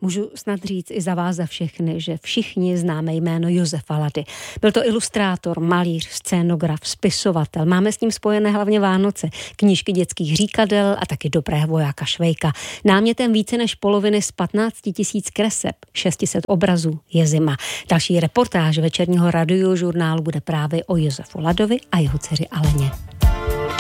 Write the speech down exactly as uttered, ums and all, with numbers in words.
Můžu snad říct i za vás za všechny, že všichni známe jméno Josefa Lady. Byl to ilustrátor, malíř, scénograf, spisovatel. Máme s ním spojené hlavně Vánoce, knížky dětských říkadel a taky Dobrého vojáka Švejka. Námětem více než poloviny z patnácti tisíc kreseb, šest set obrazů je zima. Další reportáž večerního radiožurnálu bude právě o Josefu Ladovi a jeho dceři Aleně.